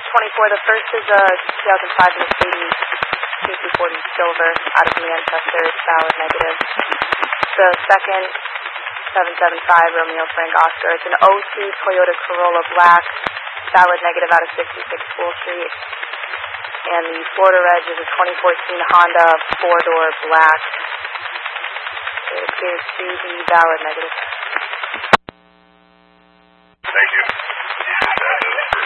24. The first is a 2005 Mercedes C240 Silver out of Manchester. It's valid negative. The second, 775 Romeo Frank Oscar. It's an '02 Toyota Corolla Black, valid negative out of 66 Full Street. And the Florida Reg is a 2014 Honda 4-door Black. It appears to be valid negative.